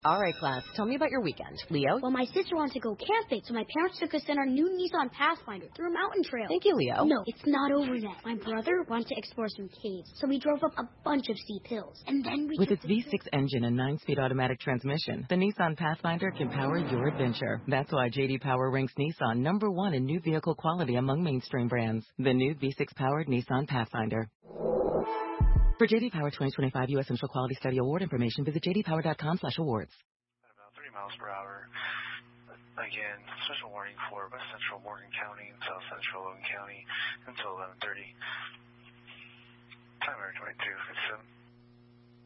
All right, class. Tell me about your weekend. Leo? Well, my sister wanted to go camping, so my parents took us in our new Nissan Pathfinder through a mountain trail. Thank you, Leo. No, it's not over yet. My brother wanted to explore some caves, so we drove up a bunch of steep hills. And then With its V6 engine and 9-speed automatic transmission, the Nissan Pathfinder can power your adventure. That's why J.D. Power ranks Nissan #1 in new vehicle quality among mainstream brands. The new V6-powered Nissan Pathfinder. For J.D. Power 2025 U.S. Central Quality Study Award information, visit jdpower.com/awards. At about 30 miles per hour. Again, special warning for West Central Morgan County and South Central Logan County until 11:30. Timer 22:57.